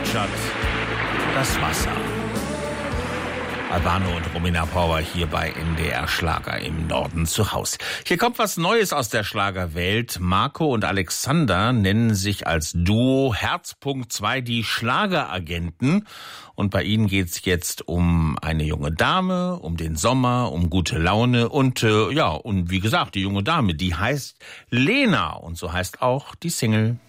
plätschert das Wasser. Albano und Romina Power hier bei NDR Schlager im Norden zu Haus. Hier kommt was Neues aus der Schlagerwelt. Marco und Alexander nennen sich als Duo Herzpunkt 2 die Schlageragenten. Und bei ihnen geht's jetzt um eine junge Dame, um den Sommer, um gute Laune und und wie gesagt, die junge Dame, die heißt Lena und so heißt auch die Single.